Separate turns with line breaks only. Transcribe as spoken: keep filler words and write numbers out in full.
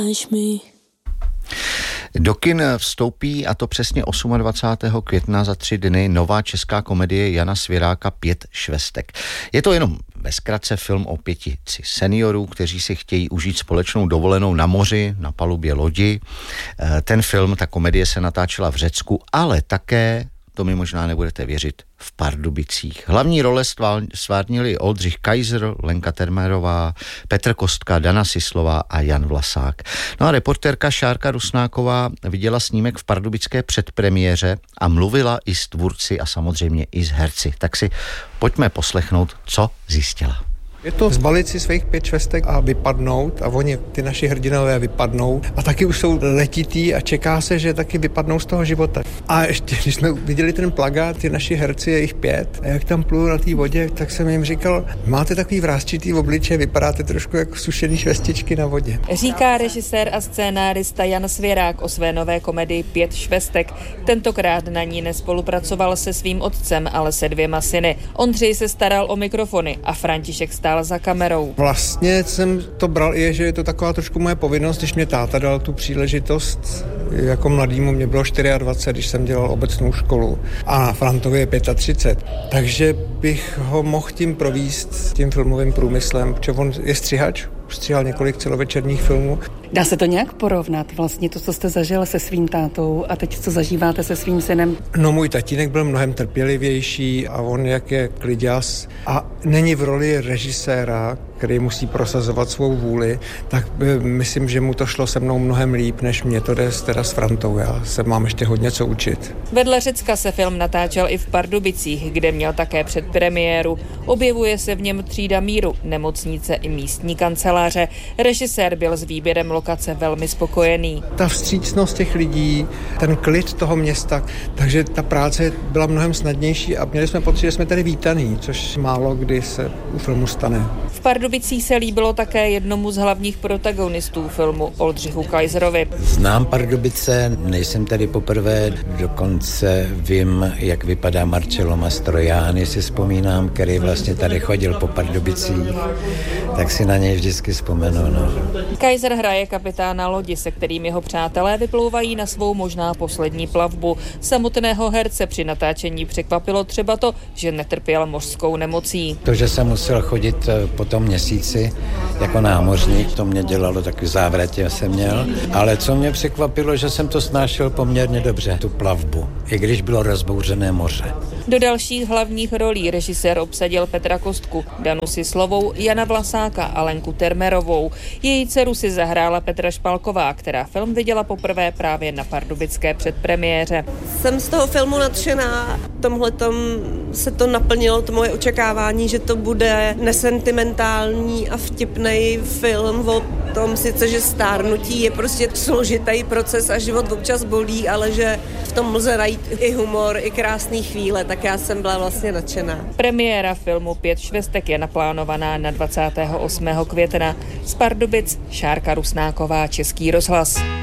Do kin vstoupí, a to přesně dvacátého osmého května za tři dny, nová česká komedie Jana Svěráka Pět švestek. Je to jenom ve zkratce film o pětici seniorů, kteří si chtějí užít společnou dovolenou na moři, na palubě lodi. Ten film, ta komedie se natáčela v Řecku, ale také, to mi možná nebudete věřit, v Pardubicích. Hlavní role stvárnili Oldřich Kaiser, Lenka Termerová, Petr Kostka, Dana Sislová a Jan Vlasák. No a reportérka Šárka Rusnáková viděla snímek v pardubické předpremiéře a mluvila i s tvůrci a samozřejmě i s herci. Tak si pojďme poslechnout, co zjistila.
Je to zbalit si svých pět švestek a vypadnout a oni, ty naši hrdinové, vypadnou a taky už jsou letitý a čeká se, že taky vypadnou z toho života. A ještě, když jsme viděli ten plagát, ty naši herci, je jich pět, a jak tam plují na té vodě, tak jsem jim říkal, máte takový vrásčitý obličej, vypadáte trošku jako sušený švestičky na vodě.
Říká režisér a scénárista Jan Svěrák o své nové komedii Pět švestek. Tentokrát na ní nespolupracoval se svým otcem, ale se dvěma syny. Ondřej se staral o mikrofony a František stál za kamerou.
Vlastně jsem to bral i, že je to taková trošku moje povinnost, když mě táta dal tu příležitost. Jako mladýmu mě bylo dvacet čtyři, když jsem dělal obecnou školu a Frantovi je třicet pět. Takže bych ho mohl tím províst tím filmovým průmyslem, protože on je střihač, stříhal několik celovečerních filmů.
Dá se to nějak porovnat, vlastně to, co jste zažil se svým tátou a teď, co zažíváte se svým synem?
No, můj tatínek byl mnohem trpělivější a on jak je kliďas a není v roli režiséra, který musí prosazovat svou vůli, tak myslím, že mu to šlo se mnou mnohem líp, než mě to jde teda s Frantou. Já se mám ještě hodně co učit.
Vedle Řecka se film natáčel i v Pardubicích, kde měl také předpremiéru. Objevuje se v něm třída míru, nemocnice i místní kanceláře. Režisér byl s výběrem lokace velmi spokojený.
Ta vstřícnost těch lidí, ten klid toho města, takže ta práce byla mnohem snadnější a měli jsme pocit, že jsme tady vítaný, což málo kdy se u filmu stane.
V Pardubicích se líbilo také jednomu z hlavních protagonistů filmu, Oldřichu Kaiserovi.
Znám Pardubice, nejsem tady poprvé, dokonce vím, jak vypadá Marcello Mastroianni, si vzpomínám, který vlastně tady chodil po Pardubicích, tak si na něj vždycky vzpomenu. No.
Kaiser hraje kapitána lodi, se kterým jeho přátelé vyplouvají na svou možná poslední plavbu. Samotného herce při natáčení překvapilo třeba to, že netrpěl mořskou nemocí.
To, že jsem musel chodit po tom měsíci jako námořník, to mě dělalo takový závratě, jsem měl. Ale co mě překvapilo, že jsem to snášel poměrně dobře, tu plavbu, i když bylo rozbouřené moře.
Do dalších hlavních rolí režisér obsadil Petra Kostku, Danu Sislovou, Jana Vlasáka a Lenku Termerovou. Její dceru si zahrála Petra Špalková, která film viděla poprvé právě na pardubické předpremiéře.
Jsem z toho filmu nadšená. Tomhletom se to naplnilo, to moje očekávání, že to bude nesentimentální a vtipnej film o tom sice, že stárnutí je prostě složitý proces a život občas bolí, ale že v tom lze najít i humor, i krásný chvíle, tak já jsem byla vlastně nadšená.
Premiéra filmu Pět švestek je naplánovaná na dvacátého osmého května. Z Pardubic Šárka Rusnáková, Český rozhlas.